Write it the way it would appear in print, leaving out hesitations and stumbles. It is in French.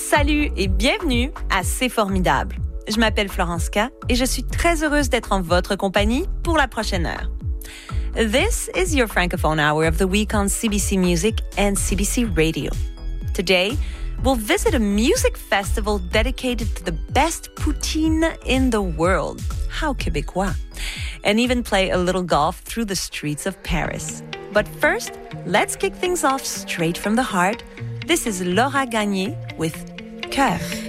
Salut et bienvenue à C'est formidable. Je m'appelle Florence K et je suis très heureuse d'être en votre compagnie pour la prochaine heure. This is your Francophone Hour of the week on CBC Music and CBC Radio. Today, we'll visit a music festival dedicated to the best poutine in the world. How Québécois. And even play a little golf through the streets of Paris. But first, let's kick things off straight from the heart. This is Laura Gagné with Cœur.